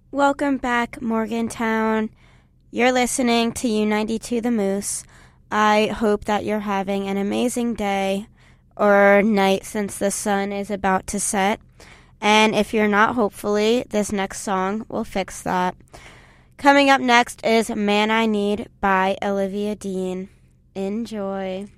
Welcome back, Morgantown. You're listening to U92 The Moose. I hope that you're having an amazing day or night since the sun is about to set. And if you're not, hopefully, this next song will fix that. Coming up next is Man I Need by Olivia Dean. Enjoy.